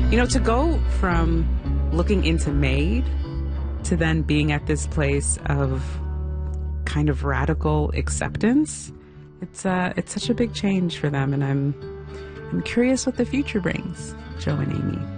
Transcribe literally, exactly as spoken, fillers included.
You know, to go from looking into Made to then being at this place of kind of radical acceptance, it's uh, it's such a big change for them, and I'm I'm curious what the future brings, Joe and Amy.